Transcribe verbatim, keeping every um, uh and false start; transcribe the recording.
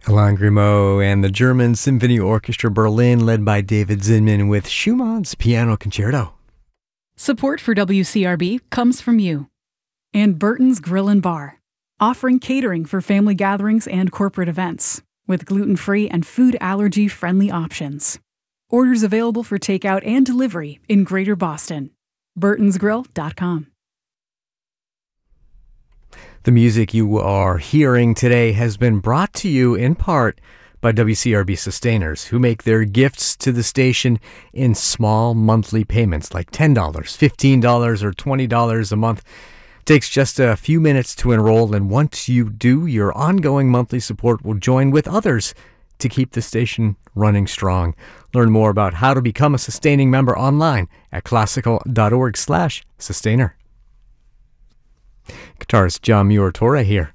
Alain Grimaud and the German Symphony Orchestra Berlin, led by David Zinman with Schumann's Piano Concerto. Support for W C R B comes from you. And Burton's Grill and Bar, offering catering for family gatherings and corporate events, with gluten-free and food allergy-friendly options. Orders available for takeout and delivery in Greater Boston. burtons grill dot com. The music you are hearing today has been brought to you in part by W C R B sustainers who make their gifts to the station in small monthly payments like ten dollars, fifteen dollars, or twenty dollars a month. It takes just a few minutes to enroll, and once you do, your ongoing monthly support will join with others to keep the station running strong. Learn more about how to become a sustaining member online at classical.org slash sustainer. Guitarist John Muir-Torre here.